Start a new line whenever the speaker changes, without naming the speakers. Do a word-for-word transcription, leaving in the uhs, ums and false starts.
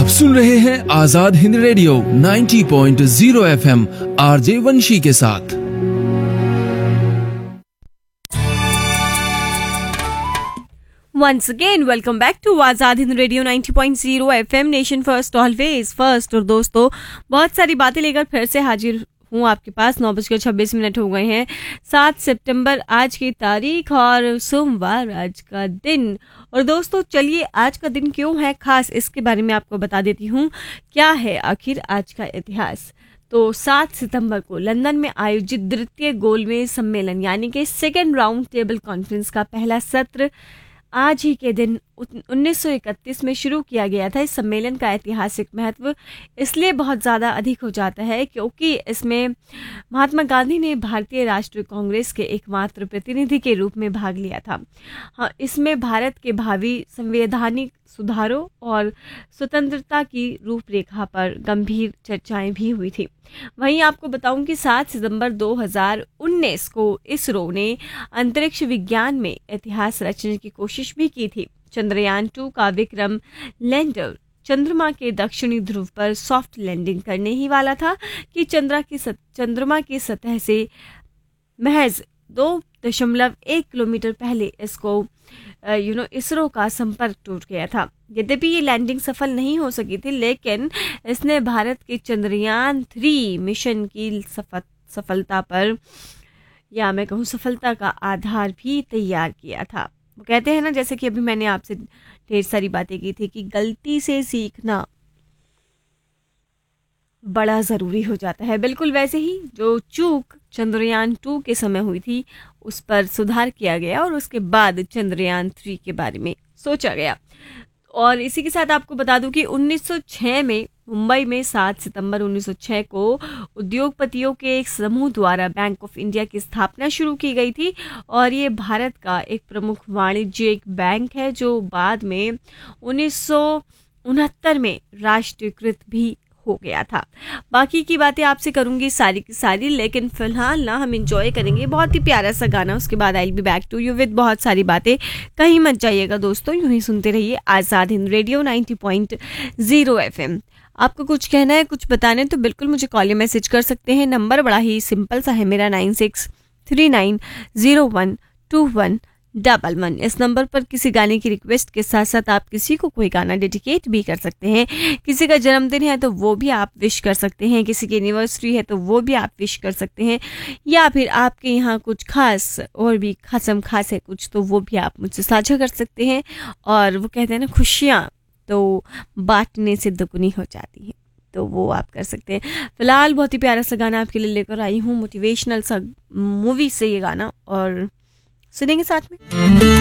आप सुन रहे हैं आजाद हिंद रेडियो नब्बे पॉइंट ज़ीरो एफएम आरजे वंशी के साथ।
Once again, welcome back to Azad Hind radio नब्बे point zero FM, nation first always first. और दोस्तों, बहुत सारी बातें लेकर फिर से हाजिर हूँ आपके पास। नौ बजकर छब्बीस मिनट हो गए हैं। सात सितंबर आज की तारीख और सोमवार आज का दिन। और दोस्तों, चलिए आज का दिन क्यों है खास, इसके बारे में आपको बता देती हूँ। क्या है आखिर आज का इतिहास। तो सात सितंबर को लंदन में आयोजित द्वितीय गोलमेज सम्मेलन यानी कि सेकेंड राउंड टेबल कॉन्फ्रेंस का पहला सत्र आज ही के दिन उन्नीस सौ इकतीस में शुरू किया गया था। इस सम्मेलन का ऐतिहासिक महत्व इसलिए बहुत ज़्यादा अधिक हो जाता है क्योंकि इसमें महात्मा गांधी ने भारतीय राष्ट्रीय कांग्रेस के एकमात्र प्रतिनिधि के रूप में भाग लिया था। हाँ, इसमें भारत के भावी संवैधानिक सुधारों और स्वतंत्रता की रूपरेखा पर गंभीर चर्चाएं भी हुई थी। वहीं आपको बताऊं कि सात सितंबर दो हज़ार उन्नीस को इसरो ने अंतरिक्ष विज्ञान में इतिहास रचने की कोशिश भी की थी। चंद्रयान टू का विक्रम लैंडर चंद्रमा के दक्षिणी ध्रुव पर सॉफ्ट लैंडिंग करने ही वाला था कि चंद्रमा की सत, चंद्रमा की सतह से महज दो दशमलव एक किलोमीटर पहले इसको यू नो इसरो का संपर्क टूट गया था। यद्यपि ये लैंडिंग सफल नहीं हो सकी थी, लेकिन इसने भारत के चंद्रयान थ्री मिशन की सफल सफलता पर, या मैं कहूँ सफलता का आधार भी तैयार किया था। वो कहते हैं ना, जैसे कि अभी मैंने आपसे ढेर सारी बातें की थी कि गलती से सीखना बड़ा ज़रूरी हो जाता है। बिल्कुल वैसे ही जो चूक चंद्रयान टू के समय हुई थी उस पर सुधार किया गया और उसके बाद चंद्रयान थ्री के बारे में सोचा गया। और इसी के साथ आपको बता दूं कि उन्नीस सौ छह में मुंबई में सात सितंबर उन्नीस सौ छह को उद्योगपतियों के एक समूह द्वारा बैंक ऑफ इंडिया की स्थापना शुरू की गई थी। और ये भारत का एक प्रमुख वाणिज्यिक बैंक है जो बाद में उन्नीस सौ उनहत्तर में राष्ट्रीयकृत भी हो गया था। बाकी की बातें आपसे करूंगी सारी की सारी, लेकिन फिलहाल ना हम एंजॉय करेंगे बहुत ही प्यारा सा गाना। उसके बाद I will be back to you with बहुत सारी बातें। कहीं मत जाइएगा दोस्तों, यूं ही सुनते रहिए आजाद हिंद रेडियो नब्बे पॉइंट ज़ीरो एफएम। आपको कुछ कहना है, कुछ बताना है तो बिल्कुल मुझे कॉल या मैसेज कर सकते हैं। नंबर बड़ा ही सिंपल सा है मेरा, nine six three nine zero one two one double one. इस नंबर पर किसी गाने की रिक्वेस्ट के साथ साथ आप किसी को कोई गाना डेडिकेट भी कर सकते हैं। किसी का जन्मदिन है तो वो भी आप विश कर सकते हैं, किसी की एनिवर्सरी है तो वो भी आप विश कर सकते हैं, या फिर आपके यहाँ कुछ खास और भी खासम खास है कुछ तो वो भी आप मुझसे साझा कर सकते हैं। और वो कहते हैं ना, खुशियाँ तो बांटने से दुगनी हो जाती हैं, तो वो आप कर सकते हैं। फिलहाल बहुत ही प्यारा सा गाना आपके लिए लेकर आई हूँ, मोटिवेशनल सा मूवी से ये गाना, और सुनेंगे साथ में।